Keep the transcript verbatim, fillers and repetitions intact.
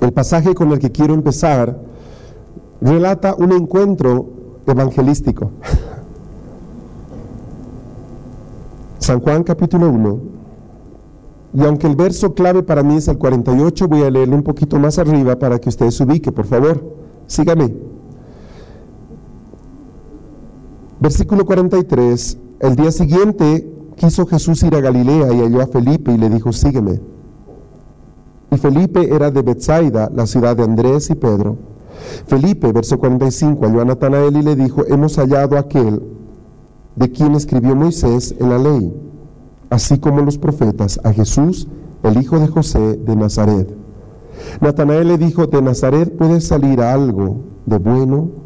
El pasaje con el que quiero empezar relata un encuentro evangelístico. San Juan capítulo uno, y aunque el verso clave para mí es el cuarenta y ocho, voy a leerlo un poquito más arriba para que ustedes se ubiquen, por favor, síganme. Versículo cuarenta y tres, el día siguiente quiso Jesús ir a Galilea y halló a Felipe y le dijo, sígueme. Y Felipe era de Betsaida, la ciudad de Andrés y Pedro. Felipe, verso cuarenta y cinco, halló a Natanael y le dijo, hemos hallado a aquel de quien escribió Moisés en la ley, así como los profetas, a Jesús, el hijo de José de Nazaret. Natanael le dijo, ¿de Nazaret puede salir algo de bueno?